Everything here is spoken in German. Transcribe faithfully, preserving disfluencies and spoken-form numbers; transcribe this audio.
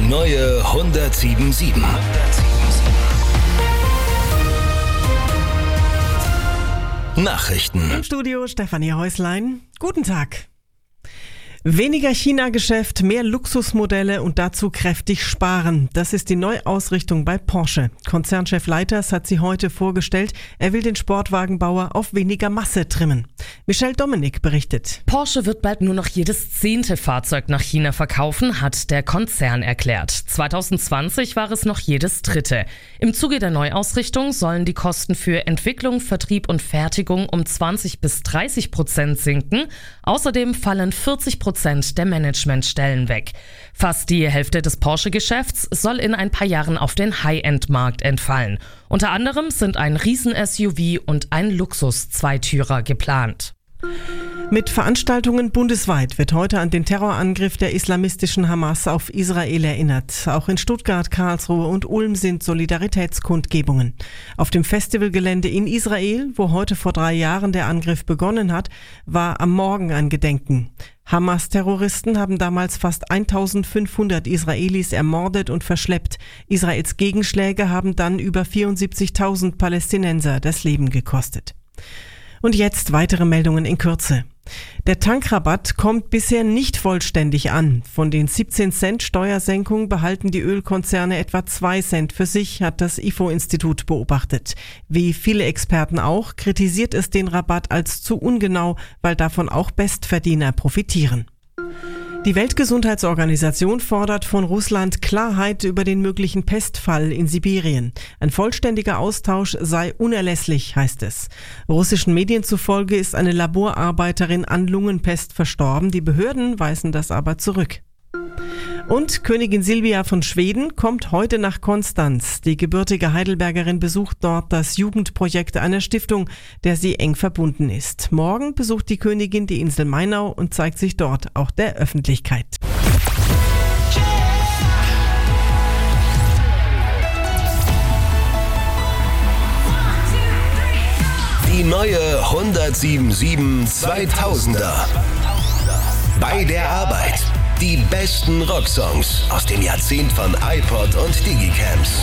neue hundertsieben Komma sieben. Nachrichten. Im Studio Stefanie Häuslein. Guten Tag. Weniger China-Geschäft, mehr Luxusmodelle und dazu kräftig sparen. Das ist die Neuausrichtung bei Porsche. Konzernchef Leiters hat sie heute vorgestellt. Er will den Sportwagenbauer auf weniger Masse trimmen. Michelle Dominik berichtet. Porsche wird bald nur noch jedes zehnte Fahrzeug nach China verkaufen, hat der Konzern erklärt. zwanzig zwanzig war es noch jedes dritte. Im Zuge der Neuausrichtung sollen die Kosten für Entwicklung, Vertrieb und Fertigung um zwanzig bis dreißig Prozent sinken. Außerdem fallen vierzig Prozent der Managementstellen weg. Fast die Hälfte des Porsche-Geschäfts soll in ein paar Jahren auf den High-End-Markt entfallen. Unter anderem sind ein Riesen-S U V und ein Luxus-Zweitürer geplant. Mit Veranstaltungen bundesweit wird heute an den Terrorangriff der islamistischen Hamas auf Israel erinnert. Auch in Stuttgart, Karlsruhe und Ulm sind Solidaritätskundgebungen. Auf dem Festivalgelände in Israel, wo heute vor drei Jahren der Angriff begonnen hat, war am Morgen ein Gedenken. Hamas-Terroristen haben damals fast eintausendfünfhundert Israelis ermordet und verschleppt. Israels Gegenschläge haben dann über vierundsiebzigtausend Palästinenser das Leben gekostet. Und jetzt weitere Meldungen in Kürze. Der Tankrabatt kommt bisher nicht vollständig an. Von den siebzehn Cent Steuersenkung behalten die Ölkonzerne etwa zwei Cent für sich, hat das I F O-Institut beobachtet. Wie viele Experten auch, kritisiert es den Rabatt als zu ungenau, weil davon auch Bestverdiener profitieren. Die Weltgesundheitsorganisation fordert von Russland Klarheit über den möglichen Pestfall in Sibirien. Ein vollständiger Austausch sei unerlässlich, heißt es. Russischen Medien zufolge ist eine Laborarbeiterin an Lungenpest verstorben. Die Behörden weisen das aber zurück. Und Königin Silvia von Schweden kommt heute nach Konstanz. Die gebürtige Heidelbergerin besucht dort das Jugendprojekt einer Stiftung, der sie eng verbunden ist. Morgen besucht die Königin die Insel Mainau und zeigt sich dort auch der Öffentlichkeit. Die neue hundertsieben Komma sieben zweitausender. Bei der Arbeit. Die besten Rocksongs aus dem Jahrzehnt von iPod und Digicams.